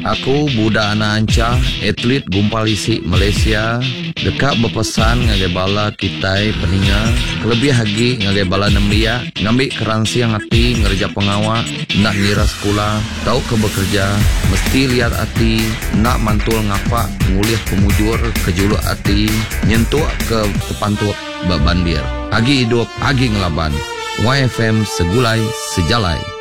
Aku budak anak anca, atlet gumpal isi Malaysia. Dekat berpesan ngagai bala kitai peninga. Kelebih lagi ngagai bala nemlia. Ngambil keransi yang hati ngerja pengawak. Nak ngira sekolah, tahu ke bekerja. Mesti lihat hati, nak mantul ngapak. Nguliah pemujur, kejuluk hati. Nyentuh ke tepantut babandir. Agi hidup, agi ngelaban. YFM Segulai Sejalai.